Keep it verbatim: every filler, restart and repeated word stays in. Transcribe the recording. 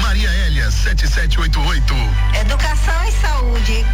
Maria Hélia, sete sete oito oito. Educação e saúde,